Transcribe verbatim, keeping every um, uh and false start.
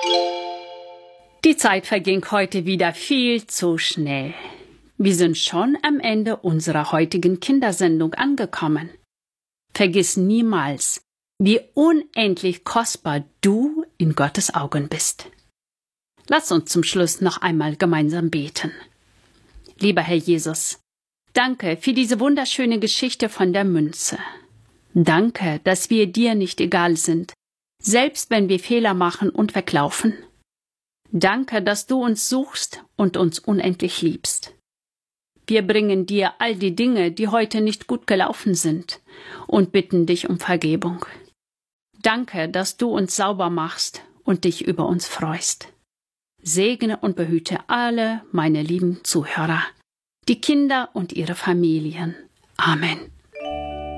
Die Zeit verging heute wieder viel zu schnell. Wir sind schon am Ende unserer heutigen Kindersendung angekommen. Vergiss niemals, wie unendlich kostbar du in Gottes Augen bist. Lass uns zum Schluss noch einmal gemeinsam beten. Lieber Herr Jesus, danke für diese wunderschöne Geschichte von der Münze. Danke, dass wir dir nicht egal sind, selbst wenn wir Fehler machen und weglaufen. Danke, dass du uns suchst und uns unendlich liebst. Wir bringen dir all die Dinge, die heute nicht gut gelaufen sind, und bitten dich um Vergebung. Danke, dass du uns sauber machst und dich über uns freust. Segne und behüte alle meine lieben Zuhörer, die Kinder und ihre Familien. Amen.